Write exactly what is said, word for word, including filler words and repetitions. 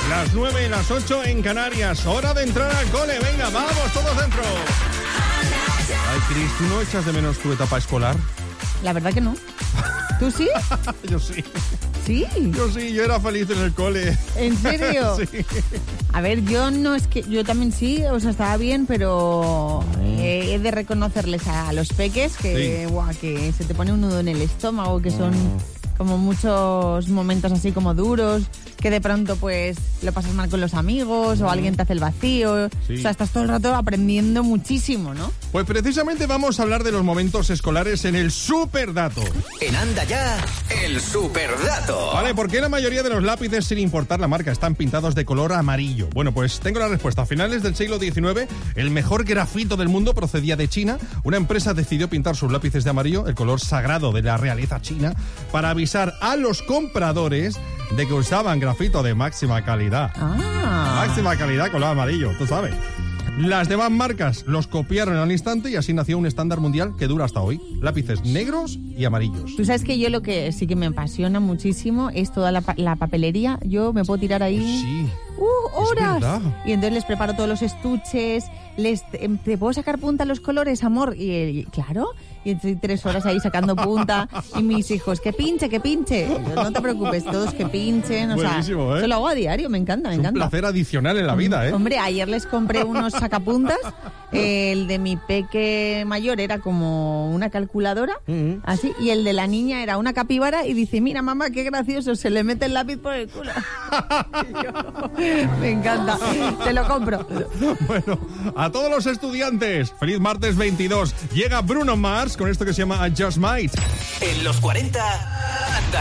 Las nueve y las ocho en Canarias. Hora de entrar al cole. Venga, vamos, todos dentro. Ay, Cris, ¿tú no echas de menos tu etapa escolar? La verdad que no. ¿Tú sí? Yo sí. ¿Sí? Yo sí, yo era feliz en el cole. ¿En serio? Sí. A ver, yo no es que... Yo también sí, o sea, estaba bien, pero eh, he de reconocerles a los peques que, Sí. guau, que se te pone un nudo en el estómago, que son como muchos momentos así como duros, que de pronto pues lo pasas mal con los amigos o alguien te hace el vacío. Sí. O sea, estás todo el rato aprendiendo muchísimo, ¿no? Pues precisamente vamos a hablar de los momentos escolares en el Superdato. En Anda Ya, el Superdato. Vale, ¿por qué la mayoría de los lápices, sin importar la marca, están pintados de color amarillo? Bueno, pues tengo la respuesta. A finales del siglo diecinueve, el mejor grafito del mundo procedía de China. Una empresa decidió pintar sus lápices de amarillo, el color sagrado de la realeza china, para avisar a los compradores de que usaban grafito de máxima calidad. Ah. Máxima calidad, color amarillo, tú sabes. Las demás marcas los copiaron al instante y así nació un estándar mundial que dura hasta hoy. Lápices negros y amarillos. Tú sabes que yo lo que sí que me apasiona muchísimo es toda la, pa- la papelería. Yo me puedo tirar ahí Sí. uh, Es horas. verdad. Y entonces les preparo todos los estuches. Les, te, ¿te puedo sacar punta a los colores, amor? Y, y claro, y estoy tres horas ahí sacando punta. Y mis hijos, que pinche, que pinche. Y yo, no te preocupes, todos que pinchen. O Buenísimo, sea, ¿eh? eso lo hago a diario, me encanta, me Es un encanta. placer adicional en la vida, ¿eh? Hombre, ayer les compré unos sacapuntas. El de mi peque mayor era como una calculadora, Ujú. así, y el de la niña era una capibara y dice, mira mamá, qué gracioso, se le mete el lápiz por el culo. Y yo, me encanta, te lo compro. Bueno, a todos los estudiantes, feliz martes veintidós. Llega Bruno Mars con esto que se llama I Just Might. En los cuarenta, Anda